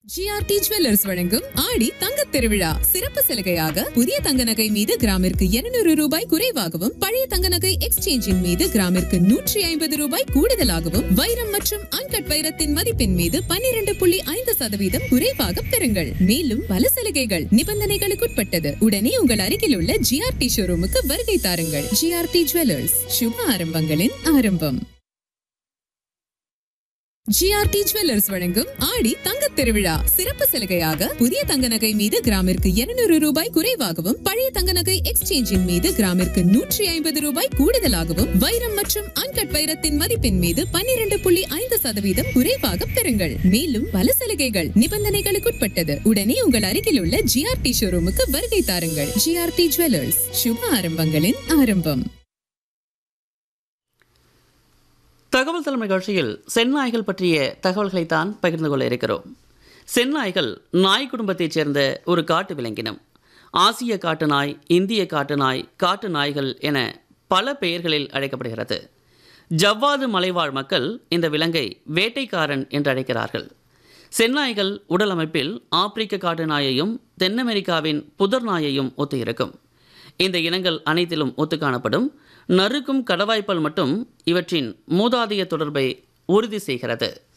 GRT jewellers வழங்கும் ஆடி தங்கத் திருவிழா சிறப்பு சலுகையாக புதிய தங்க நகை மீது கிராமிற்கு 200 ரூபாய் குறைவாகவும் பழைய தங்க நகை எக்ஸ்சேஞ்சின் மீது கிராமிற்கு 150 ரூபாய் கூடுதலாகவும் வைரம் மற்றும் அன்கட் வைரத்தின் மதிப்பின் மீது 12.5% குறைவாக பெறுங்கள். மேலும் பல சலுகைகள் நிபந்தனைகளுக்குட்பட்டது. உடனே உங்கள் அருகில் உள்ள ஜிஆர்டி ஷோரூமுக்கு வருகை தாருங்கள். ஜிஆர்டி ஜுவல்லர்ஸ், சுப ஆரம்பங்களின் ஆரம்பம். ஜிஆர்டி ஜுவல்லர்ஸ் வழங்கும் ஆடி தங்கத் திருவிழா சிறப்பு சலுகையாக புதிய தங்க நகை மீது கிராமிற்கு 200 ரூபாய் குறைவாகவும் பழைய தங்க நகை எக்ஸ்சேஞ்சின் மீது கிராமிற்கு 150 ரூபாய் கூடுதலாகவும் வைரம் மற்றும் அன்கட் வைரத்தின் மதிப்பின் மீது 12.5% குறைவாக பெறுங்கள். மேலும் பல சலுகைகள் நிபந்தனைகளுக்குட்பட்டது. உடனே உங்கள் அருகில் உள்ள ஜிஆர்டி ஷோரூமுக்கு வருகை தாருங்கள். ஜிஆர்டி ஜுவல்லர்ஸ், சுப ஆரம்பங்களின் ஆரம்பம். தகவல் தளம் நிகழ்ச்சியில் செந்நாய்கள் பற்றிய தகவல்களைத்தான் பகிர்ந்து கொள்ள இருக்கிறோம். செந்நாய்கள் நாய் குடும்பத்தைச் சேர்ந்த ஒரு காட்டு விலங்கினம். ஆசிய காட்டு நாய், இந்திய காட்டு நாய், காட்டு நாய்கள் என பல பெயர்களில் அழைக்கப்படுகிறது. ஜவ்வாது மலைவாழ் மக்கள் இந்த விலங்கை வேட்டைக்காரன் என்று அழைக்கிறார்கள். செந்நாய்கள் உடல் அமைப்பில் ஆப்பிரிக்க காட்டு நாயையும் தென் அமெரிக்காவின் புதர் நாயையும் ஒத்து இருக்கும். இந்த இனங்கள் அனைத்திலும் ஒத்து காணப்படும் நறுக்கும் கடவாய்ப்பல் மட்டும் இவற்றின் மூதாதைய தொடர்பை உறுதி செய்கிறது.